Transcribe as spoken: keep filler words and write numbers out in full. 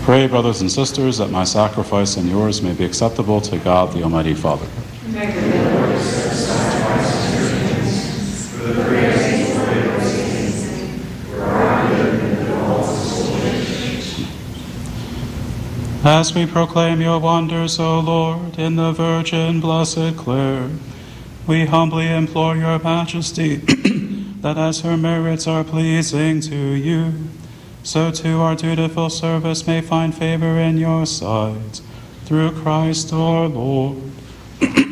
Pray, brothers and sisters, that my sacrifice and yours may be acceptable to God, the Almighty Father. May the Lord accept the sacrifice of your hands for the praise and glory of his name, for our good and the all of his holy church. As we proclaim your wonders, O Lord, in the Virgin Blessed Clare, we humbly implore your majesty that as her merits are pleasing to you, so too our dutiful service may find favor in your sight, through Christ our Lord.